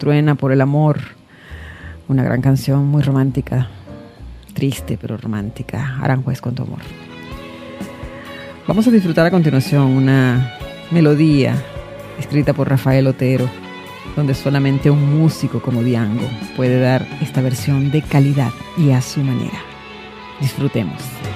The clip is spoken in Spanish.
truena por el amor. Una gran canción muy romántica, triste pero romántica. Aranjuez con tu amor. Vamos a disfrutar a continuación una melodía escrita por Rafael Otero, donde solamente un músico como Diango puede dar esta versión de calidad y a su manera. Disfrutemos.